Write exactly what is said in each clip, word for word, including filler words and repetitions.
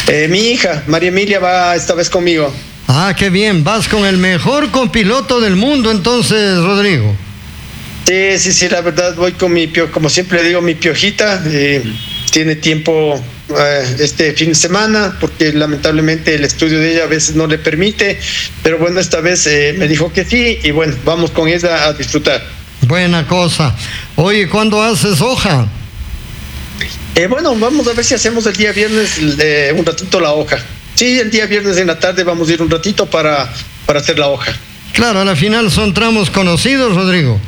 Eh, mi hija, María Emilia, va esta vez conmigo. Ah, qué bien, vas con el mejor copiloto del mundo entonces, Rodrigo. Sí, sí, sí, la verdad voy con mi pio, como siempre digo, mi piojita. Eh, tiene tiempo eh, este fin de semana porque lamentablemente el estudio de ella a veces no le permite, pero bueno, esta vez eh, me dijo que sí y bueno, vamos con ella a disfrutar. Buena cosa. Oye, ¿cuándo haces hoja? Eh, bueno, vamos a ver si hacemos el día viernes eh, un ratito la hoja. Sí, el día viernes en la tarde vamos a ir un ratito para, para hacer la hoja. Claro, a la final son tramos conocidos, Rodrigo.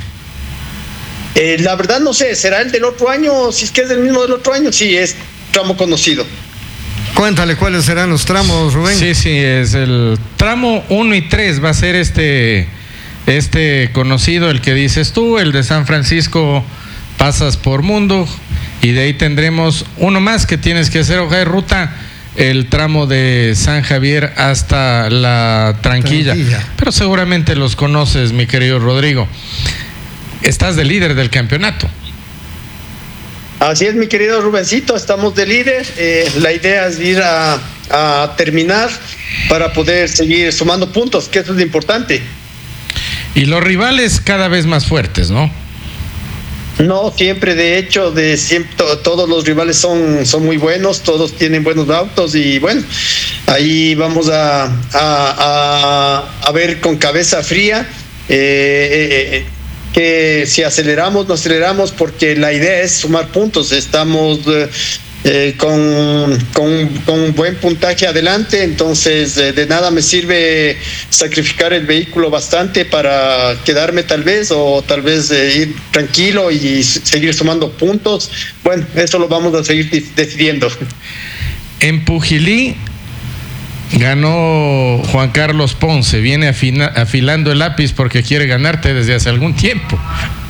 Eh, la verdad no sé, ¿será el del otro año? Si es que es el mismo del otro año, sí, es tramo conocido. Cuéntale cuáles serán los tramos, Rubén. Sí, sí, es el tramo uno y tres, va a ser este, este conocido, el que dices tú, el de San Francisco, pasas por Mundo, y de ahí tendremos uno más que tienes que hacer hoja de ruta, el tramo de San Javier hasta la Tranquilla. Tranquilla. Pero seguramente los conoces, mi querido Rodrigo. Estás de líder del campeonato. Así es, mi querido Rubencito, estamos de líder. Eh, la idea es ir a, a terminar para poder seguir sumando puntos, que eso es lo importante. Y los rivales cada vez más fuertes, ¿no? No, siempre, de hecho, de siempre, todos los rivales son, son muy buenos, todos tienen buenos autos y bueno, ahí vamos a, a, a, a ver con cabeza fría eh, eh, que si aceleramos, no aceleramos, porque la idea es sumar puntos. Estamos eh, eh, con, con, con un buen puntaje adelante, entonces eh, de nada me sirve sacrificar el vehículo bastante para quedarme tal vez, o tal vez eh, ir tranquilo y seguir sumando puntos. Bueno, eso lo vamos a seguir decidiendo. En Pujilí ganó Juan Carlos Ponce, viene afina, afilando el lápiz porque quiere ganarte desde hace algún tiempo.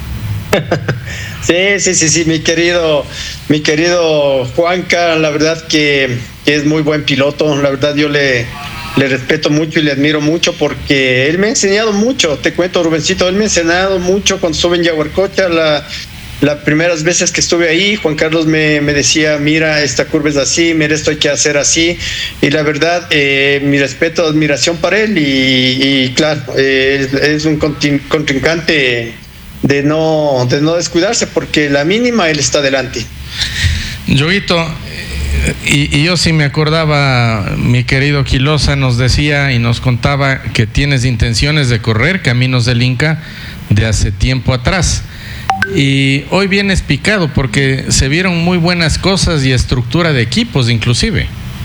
Sí, sí, sí, sí, mi querido, mi querido Juanca, la verdad que, que es muy buen piloto, la verdad yo le, le respeto mucho y le admiro mucho porque él me ha enseñado mucho, te cuento, Rubencito, él me ha enseñado mucho cuando estuve en Yaguarcocha, la Las primeras veces que estuve ahí, Juan Carlos me, me decía, mira, esta curva es así, mira, esto hay que hacer así. Y la verdad, eh, mi respeto, admiración para él. Y, y claro, eh, es, es un contrincante de no, de no descuidarse, porque la mínima él está adelante. Yoguito, y, y yo sí me acordaba, mi querido Quilosa nos decía y nos contaba que tienes intenciones de correr Caminos del Inca de hace tiempo atrás. Y hoy vienes picado porque se vieron muy buenas cosas y estructura de equipos inclusive.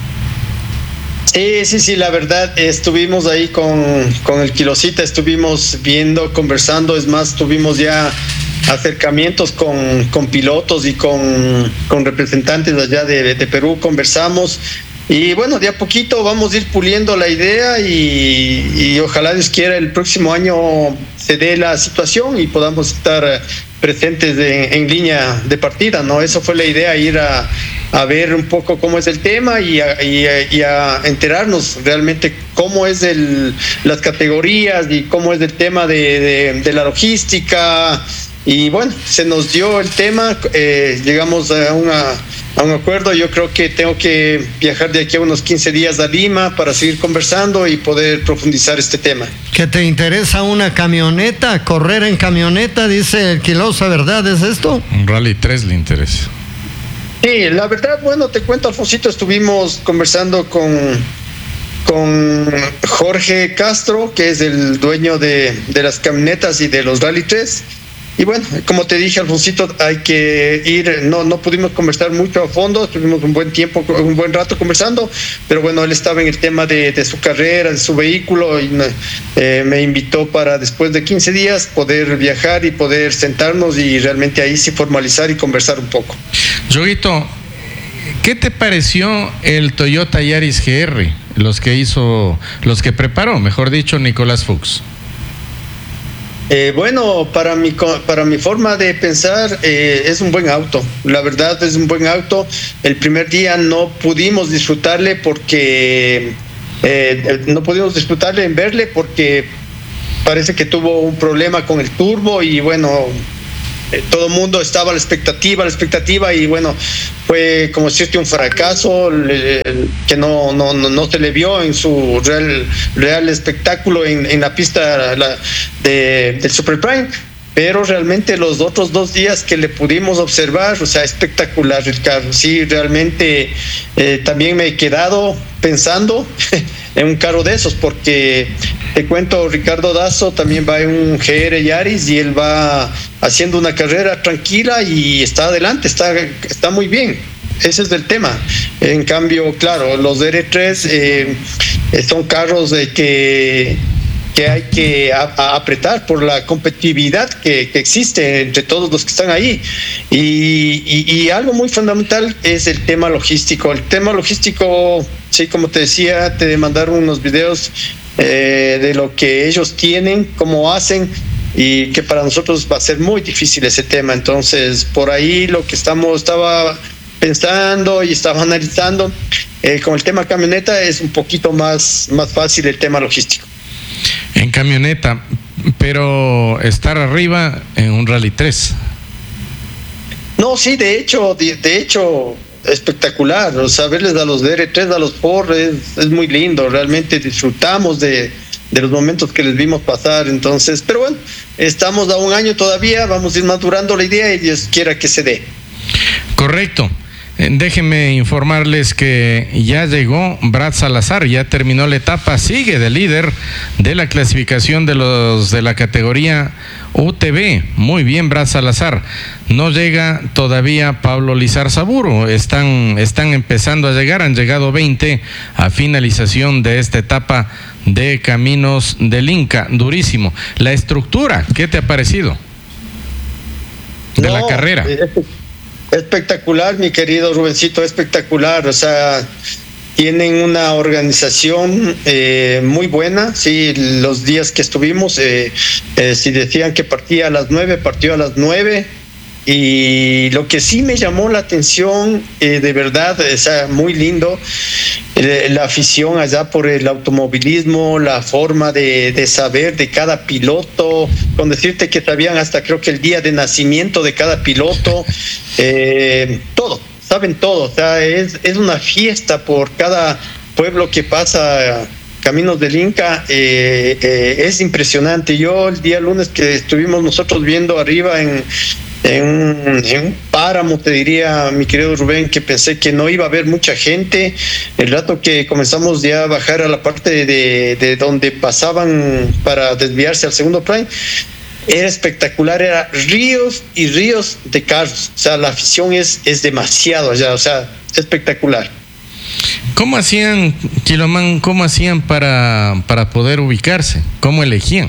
Sí, sí, sí, la verdad, estuvimos ahí con, con el Quilosita, estuvimos viendo, conversando, es más, tuvimos ya acercamientos con, con pilotos y con, con representantes allá de, de Perú, conversamos. Y bueno, de a poquito vamos a ir puliendo la idea y, y ojalá Dios quiera el próximo año se dé la situación y podamos estar presentes de, en línea de partida, ¿no? Eso fue la idea, ir a, a ver un poco cómo es el tema y a, y a, y a enterarnos realmente cómo es el, las categorías y cómo es el tema de, de, de la logística. Y bueno, se nos dio el tema, eh, llegamos a una a un acuerdo. Yo creo que tengo que viajar de aquí a unos quince días a Lima para seguir conversando y poder profundizar este tema. ¿Que te interesa una camioneta, correr en camioneta, dice el Quilosa, verdad? ¿Es esto? Un Rally tres le interesa. Sí, la verdad, bueno, te cuento, Alfonsito, estuvimos conversando con, con Jorge Castro, que es el dueño de, de las camionetas y de los Rally tres. Y bueno, como te dije, Alfonsito, hay que ir, no no pudimos conversar mucho a fondo, tuvimos un buen tiempo, un buen rato conversando, pero bueno, él estaba en el tema de, de su carrera, de su vehículo, y eh, me invitó para después de quince días poder viajar y poder sentarnos y realmente ahí sí formalizar y conversar un poco. Yoguito, ¿qué te pareció el Toyota Yaris G R? Los que hizo, los que preparó, mejor dicho, Nicolás Fuchs. Eh, bueno, para mi, para mi forma de pensar, eh, es un buen auto. La verdad es un buen auto. El primer día no pudimos disfrutarle porque eh, no pudimos disfrutarle en verle porque parece que tuvo un problema con el turbo y bueno, todo el mundo estaba a la expectativa, la expectativa y bueno, fue como decirte un fracaso le, que no, no, no, no se le vio en su real, real espectáculo en, en la pista la, de, del Super Prime. Pero realmente los otros dos días que le pudimos observar, o sea, espectacular, Ricardo. Sí, realmente eh, también me he quedado pensando en un carro de esos, porque te cuento, Ricardo Dazo también va en un G R Yaris y él va haciendo una carrera tranquila y está adelante, está, está muy bien. Ese es el tema. En cambio, claro, los R tres eh, son carros de que... que hay que a, a apretar por la competitividad que, que existe entre todos los que están ahí. Y, y, y algo muy fundamental es el tema logístico. El tema logístico, sí, como te decía, te mandaron unos videos eh, de lo que ellos tienen, cómo hacen, y que para nosotros va a ser muy difícil ese tema. Entonces, por ahí lo que estamos, estaba pensando y estaba analizando, eh, con el tema camioneta es un poquito más, más fácil el tema logístico. En camioneta, pero estar arriba en un Rally tres. No, sí, de hecho, de, de hecho, espectacular. O sea, verles a los D R tres, a los Ford, es, es muy lindo. Realmente disfrutamos de, de los momentos que les vimos pasar. Entonces, pero bueno, estamos a un año todavía, vamos a ir madurando la idea y Dios quiera que se dé. Correcto. Déjenme informarles que ya llegó Brad Salazar, ya terminó la etapa, sigue de líder de la clasificación de los de la categoría U T V. Muy bien, Brad Salazar. No llega todavía Pablo Lizarzaburu, están, están empezando a llegar, han llegado veinte a finalización de esta etapa de Caminos del Inca. Durísimo. La estructura, ¿qué te ha parecido de no, la carrera? Eh, Espectacular, mi querido Rubencito, espectacular. O sea, tienen una organización eh, muy buena. Sí, los días que estuvimos, eh, eh, si decían que partía a las nueve, partió a las nueve. Y lo que sí me llamó la atención, eh, de verdad, o sea, muy lindo, eh, la afición allá por el automovilismo, la forma de, de saber de cada piloto, con decirte que sabían hasta creo que el día de nacimiento de cada piloto, eh, todo, saben todo, o sea, es, es una fiesta por cada pueblo que pasa. Caminos del Inca, eh, eh, es impresionante. Yo el día lunes que estuvimos nosotros viendo arriba en, en, un, en un páramo, te diría, mi querido Rubén, que pensé que no iba a haber mucha gente. El rato que comenzamos ya a bajar a la parte de, de donde pasaban para desviarse al segundo prime, era espectacular, era ríos y ríos de carros. O sea, la afición es, es demasiado allá, o sea, espectacular. ¿Cómo hacían, Quilomán, cómo hacían para, para poder ubicarse? ¿Cómo elegían?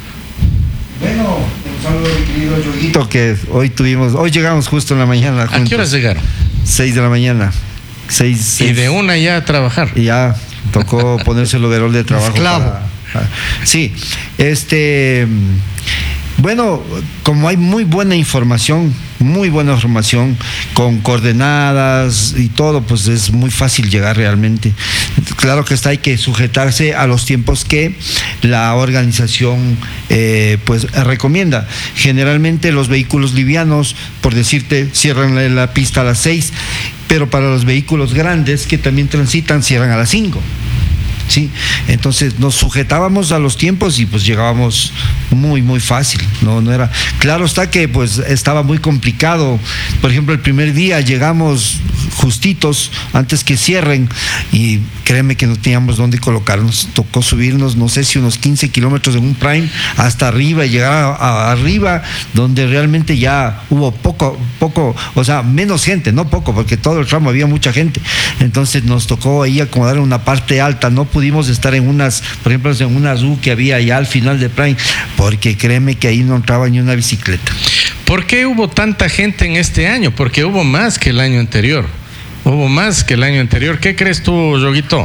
Bueno, un saludo a mi querido Yoguito, que hoy tuvimos, hoy llegamos justo en la mañana. Juntos. ¿A qué horas llegaron? Seis de la mañana. Seis, seis. Y de una ya a trabajar. Y ya tocó ponerse el overol de trabajo. Esclavo. Para, para, sí, este... Bueno, como hay muy buena información, muy buena información, con coordenadas y todo, pues es muy fácil llegar realmente. Claro que está, hay que sujetarse a los tiempos que la organización eh, pues recomienda. Generalmente los vehículos livianos, por decirte, cierran la, la pista a las seis, pero para los vehículos grandes que también transitan, cierran a las cinco. Sí, entonces nos sujetábamos a los tiempos y pues llegábamos muy muy fácil. No, no era. Claro está que pues estaba muy complicado. Por ejemplo, el primer día llegamos justitos antes que cierren y créeme que no teníamos dónde colocarnos. Tocó subirnos, no sé si unos quince kilómetros en un prime hasta arriba y llegar a, a, arriba, donde realmente ya hubo poco, poco, o sea, menos gente, no poco, porque todo el tramo había mucha gente. Entonces nos tocó ahí acomodar en una parte alta. No pudimos estar en unas, por ejemplo, en unas U que había allá al final de prime, porque créeme que ahí no entraba ni una bicicleta. ¿Por qué hubo tanta gente en este año? Porque hubo más que el año anterior. Hubo más que el año anterior. ¿Qué crees tú, Yoguito?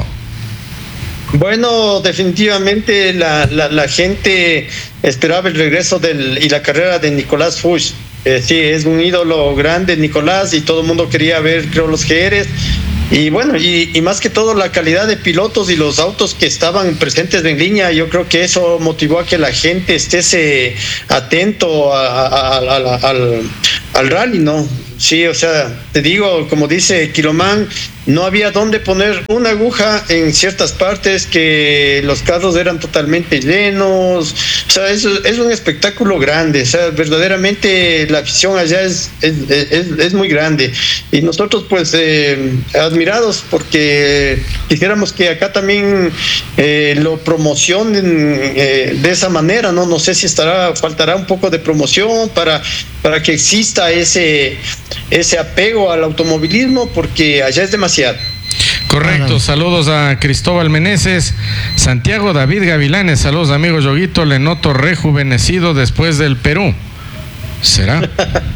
Bueno, definitivamente la, la, la gente esperaba el regreso del, y la carrera de Nicolás Fuchs. Eh, sí, es un ídolo grande, Nicolás, y todo el mundo quería ver, creo, los G Rs. y bueno, y, y más que todo la calidad de pilotos y los autos que estaban presentes en línea, yo creo que eso motivó a que la gente esté atento a, a, a, a, al, al rally, ¿no? Sí, o sea, te digo, como dice Quilomán, no había dónde poner una aguja en ciertas partes, que los carros eran totalmente llenos. O sea, es, es un espectáculo grande. O sea, verdaderamente la afición allá es, es, es, es muy grande. Y nosotros, pues, eh, admirados, porque quisiéramos que acá también eh, lo promocionen eh, de esa manera, ¿no? No sé si estará, faltará un poco de promoción para, para que exista ese, ese apego al automovilismo, porque allá es demasiado. Correcto, saludos a Cristóbal Meneses, Santiago David Gavilanes, saludos amigo Yoguito, le noto rejuvenecido después del Perú. ¿Será?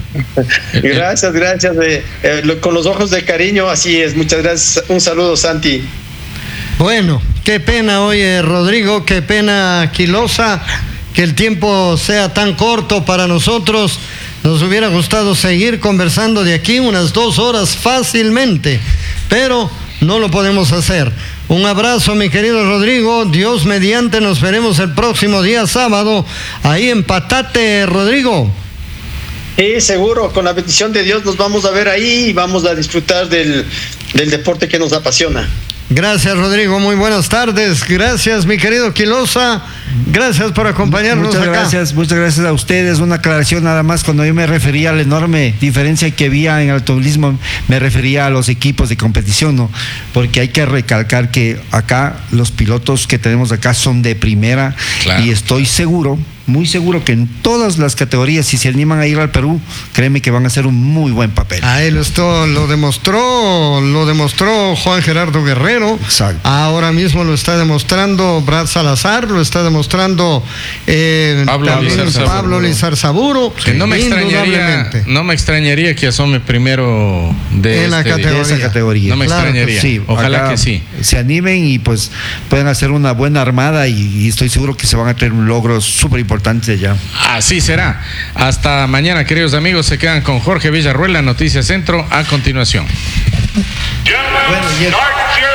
Gracias, gracias, eh, eh, con los ojos de cariño, así es, muchas gracias, un saludo, Santi. Bueno, qué pena, oye, Rodrigo, qué pena, Quilosa, que el tiempo sea tan corto para nosotros. Nos hubiera gustado seguir conversando de aquí unas dos horas fácilmente, pero no lo podemos hacer. Un abrazo, mi querido Rodrigo. Dios mediante, nos veremos el próximo día sábado ahí en Patate, Rodrigo. Sí, seguro, con la bendición de Dios nos vamos a ver ahí y vamos a disfrutar del, del deporte que nos apasiona. Gracias, Rodrigo, muy buenas tardes. Gracias, mi querido Quilosa. Gracias por acompañarnos. Muchas acá. gracias, muchas gracias a ustedes. Una aclaración nada más, cuando yo me refería a la enorme diferencia que había en el automovilismo, me refería a los equipos de competición, ¿no? Porque hay que recalcar que acá los pilotos que tenemos acá son de primera, claro. Y estoy seguro, muy seguro que en todas las categorías, si se animan a ir al Perú, créeme que van a hacer un muy buen papel. A él esto lo demostró, lo demostró Juan Gerardo Guerrero. Exacto. Ahora mismo lo está demostrando Brad Salazar, lo está demostrando eh, Pablo, Lizar Pablo Lizarzaburo. Que no me extrañaría, no me extrañaría que asome primero de, en la este, categoría. de esa categoría. No me Claro, extrañaría. Sí, ojalá que sí. Se animen y pues pueden hacer una buena armada y, y estoy seguro que se van a tener un logro súper importante ya. Así será. Hasta mañana, queridos amigos. Se quedan con Jorge Villarruel, la Noticia Centro, a continuación. Bueno, y el...